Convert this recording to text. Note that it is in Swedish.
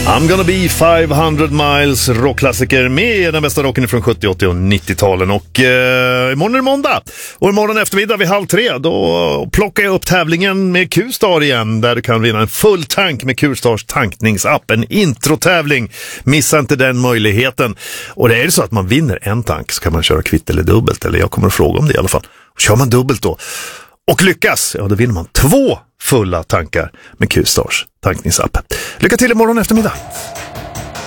I'm gonna be 500 miles, rockklassiker med den bästa rocken från 70, 80 och 90-talen. Och imorgon är det måndag. Och imorgon eftermiddag vid 2:30 då plockar jag upp tävlingen med Q-Star igen, där du kan vinna en full tank med Q-Stars tankningsapp. En introtävling. Missa inte den möjligheten. Och det är så att man vinner en tank så kan man köra kvitt eller dubbelt. Eller jag kommer att fråga om det i alla fall. Och kör man dubbelt då och lyckas, ja då vinner man 2 fulla tankar med Q-Stars tankningsapp. Lycka till imorgon eftermiddag!